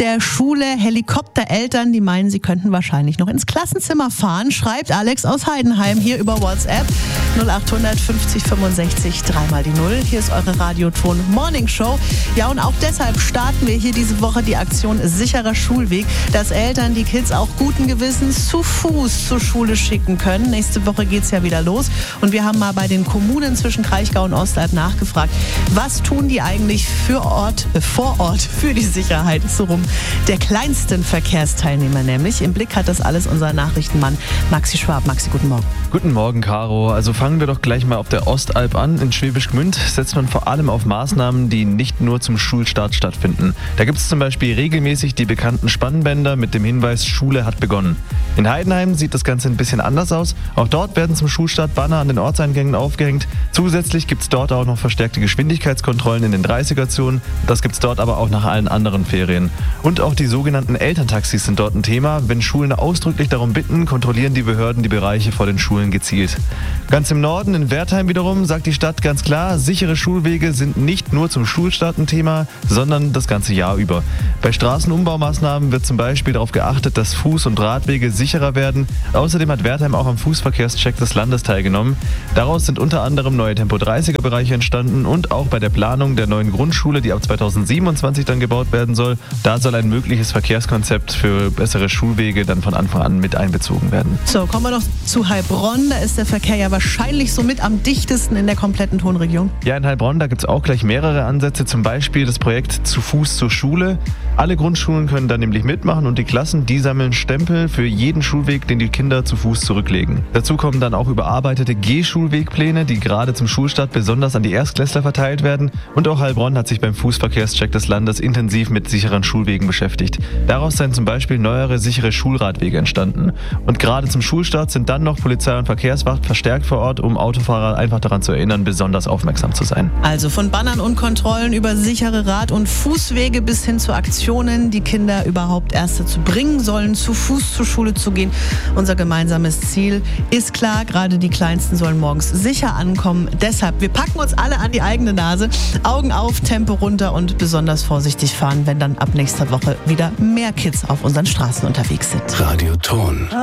der Schule Helikoptereltern, die meinen, sie könnten wahrscheinlich noch ins Klassenzimmer fahren, schreibt Alex aus Heidenheim hier über WhatsApp 0800 50 65 3 mal die 0. Hier ist eure Radioton Morning Show. Ja, und auch deshalb starten wir hier diese Woche die Aktion Sicherer Schulweg, dass Eltern die Kids auch guten Gewissens zu Fuß zur Schule schicken können. Nächste Woche geht's ja wieder los und wir haben mal bei den Kommunen zwischen Kraichgau und Ostalb nachgefragt, was tun die eigentlich vor Ort für die Sicherheit, so rum, der kleinsten Verkehrsteilnehmer nämlich. Im Blick hat das alles unser Nachrichtenmann Maxi Schwab. Maxi, guten Morgen. Guten Morgen, Caro. Also fangen wir doch gleich mal auf der Ostalb an. In Schwäbisch Gmünd setzt man vor allem auf Maßnahmen, die nicht nur zum Schulstart stattfinden. Da gibt es zum Beispiel regelmäßig die bekannten Spannbänder mit dem Hinweis, Schule hat begonnen. In Heidenheim sieht das Ganze ein bisschen anders aus. Auch dort werden zum Schulstart Banner an den Ortseingängen aufgehängt. Zusätzlich gibt es dort auch noch verstärkte Geschwindigkeitskontrollen in den 30er-Zonen. Das gibt es dort aber auch nach allen anderen Ferien. Und auch die sogenannten Elterntaxis sind dort ein Thema. Wenn Schulen ausdrücklich darum bitten, kontrollieren die Behörden die Bereiche vor den Schulen gezielt. Ganz im Norden, in Wertheim wiederum, sagt die Stadt ganz klar, sichere Schulwege sind nicht nur zum Schulstart ein Thema, sondern das ganze Jahr über. Bei Straßenumbaumaßnahmen wird zum Beispiel darauf geachtet, dass Fuß- und Radwege sicherer werden. Außerdem hat Wertheim auch am Fußverkehrscheck des Landes teilgenommen. Daraus sind unter anderem neue Tempo-30er-Bereiche entstanden und auch bei der Planung der neuen Grundschule, die ab 2027 dann gebaut werden soll, da soll ein mögliches Verkehrskonzept für bessere Schulwege dann von Anfang an mit einbezogen werden. So, kommen wir noch zu Heilbronn. Da ist der Verkehr ja wahrscheinlich somit am dichtesten in der kompletten Tonregion. Ja, in Heilbronn, da gibt es auch gleich mehrere Ansätze, zum Beispiel das Projekt Zu Fuß zur Schule. Alle Grundschulen können da nämlich mitmachen und die Klassen, die sammeln Stempel für jeden Schulweg, den die Kinder zu Fuß zurücklegen. Dazu kommen dann auch überarbeitete Gehschulwegpläne, die gerade zum Schulstart besonders an die Erstklässler verteilt werden. Und auch Heilbronn hat sich beim Fußverkehrscheck des Landes intensiv mit sicheren Schulwegen beschäftigt. Daraus seien zum Beispiel neuere sichere Schulradwege entstanden. Und gerade zum Schulstart sind dann noch Polizei und Verkehrswacht verstärkt vor Ort, um Autofahrer einfach daran zu erinnern, besonders aufmerksam zu sein. Also von Bannern und Kontrollen über sichere Rad- und Fußwege bis hin zu Aktionen, die Kinder überhaupt erst dazu bringen sollen, zu Fuß zur Schule zu gehen. Unser gemeinsames Ziel ist klar, gerade die Kleinsten sollen morgens sicher ankommen. Deshalb, wir packen uns alle an die eigene Nase, Augen auf, Tempo runter und besonders vorsichtig fahren, wenn dann ab nächster Woche wieder mehr Kids auf unseren Straßen unterwegs sind. Radioton.